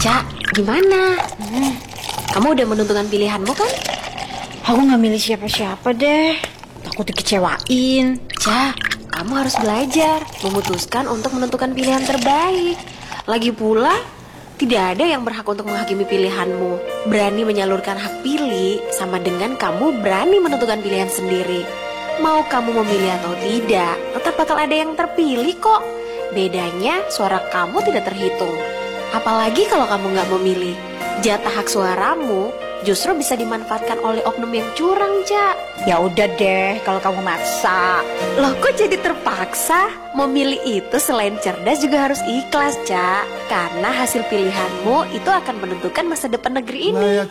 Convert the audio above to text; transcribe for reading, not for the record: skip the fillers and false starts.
Cak, gimana? Kamu udah menentukan pilihanmu kan? Aku gak milih siapa-siapa deh. Takut dikecewain. Cak, kamu harus belajar memutuskan untuk menentukan pilihan terbaik. Lagi pula, tidak ada yang berhak untuk menghakimi pilihanmu. Berani menyalurkan hak pilih sama dengan kamu berani menentukan pilihan sendiri. Mau kamu memilih atau tidak, tetap bakal ada yang terpilih kok. Bedanya suara kamu tidak terhitung. Apalagi kalau kamu nggak memilih, jatah hak suaramu justru bisa dimanfaatkan oleh oknum yang curang, Cak. Ya udah deh kalau kamu maksa. Loh kok jadi terpaksa? Memilih itu selain cerdas juga harus ikhlas, Cak. Karena hasil pilihanmu itu akan menentukan masa depan negeri ini.